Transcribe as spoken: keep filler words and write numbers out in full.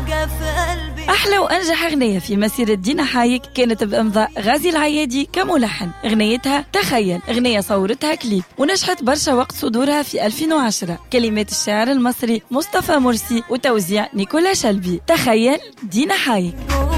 باقى في قلبي. أحلى وأنجح أغنية في مسيرة دينا حايك كانت بإمضاء غازي العيادي كملحن. أغنيتها تخيل، أغنية صورتها كليب ونجحت برشا وقت صدورها في ألفين وعشرة. كلمات الشاعر المصري مصطفى مرسي وتوزيع نيكولا شلبي. تخيل دينا حايك.